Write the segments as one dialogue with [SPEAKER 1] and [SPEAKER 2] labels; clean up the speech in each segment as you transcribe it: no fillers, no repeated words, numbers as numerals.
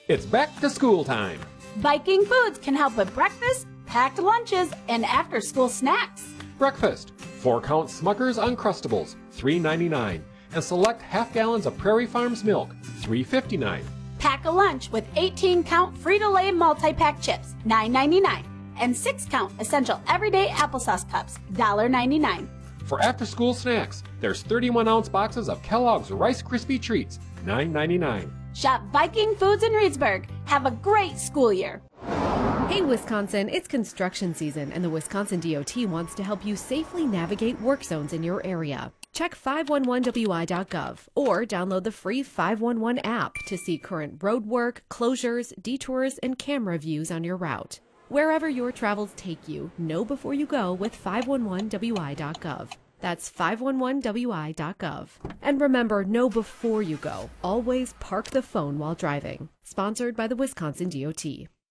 [SPEAKER 1] It's back to school time.
[SPEAKER 2] Viking Foods can help with breakfast, packed lunches, and after-school snacks.
[SPEAKER 1] Breakfast, 4-count Smucker's Uncrustables, $3.99. And select half gallons of Prairie Farms milk, $3.59.
[SPEAKER 2] Pack a lunch with 18-count Frito-Lay multi-pack chips, $9.99. And 6-count Essential Everyday Applesauce Cups, $1.99.
[SPEAKER 1] For after-school snacks, there's 31-ounce boxes of Kellogg's Rice Krispie Treats, $9.99.
[SPEAKER 2] Shop Viking Foods in Reedsburg. Have a great school year.
[SPEAKER 3] Hey Wisconsin, it's construction season and the Wisconsin DOT wants to help you safely navigate work zones in your area. Check 511wi.gov or download the free 511 app to see current road work, closures, detours, and camera views on your route. Wherever your travels take you, know before you go with 511wi.gov. That's 511wi.gov. And remember, know before you go. Always park the phone while driving. Sponsored by the Wisconsin DOT.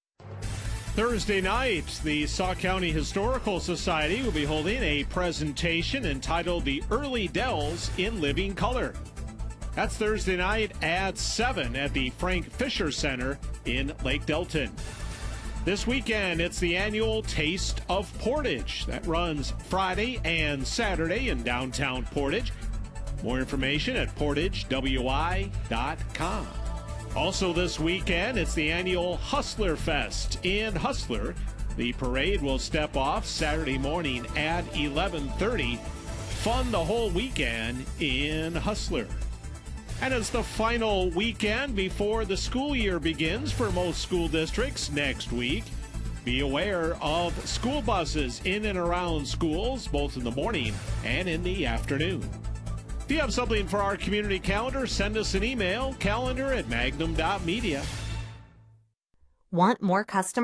[SPEAKER 4] Thursday night, the Sauk County Historical Society will be holding a presentation entitled The Early Dells in Living Color. That's Thursday night at 7 at the Frank Fisher Center in Lake Delton. This weekend, it's the annual Taste of Portage that runs Friday and Saturday in downtown Portage. More information at portagewi.com. Also this weekend, it's the annual Hustler Fest in Hustler. The parade will step off Saturday morning at 11:30. Fun the whole weekend in Hustler. And it's the final weekend before the school year begins for most school districts next week. Be aware of school buses in and around schools, both in the morning and in the afternoon. If you have something for our community calendar, send us an email, calendar@magnum.media.
[SPEAKER 5] Want more customers?